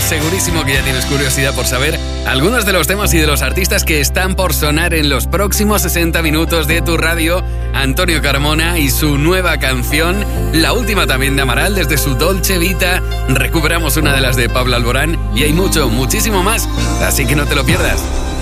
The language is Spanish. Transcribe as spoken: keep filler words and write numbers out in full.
segurísimo que ya tienes curiosidad por saber algunos de los temas y de los artistas que están por sonar en los próximos sesenta minutos de tu radio. Antonio Carmona y su nueva canción, la última también de Amaral desde su Dolce Vita. Recuperamos una de las de Pablo Alborán y hay mucho, muchísimo más, así que no te lo pierdas.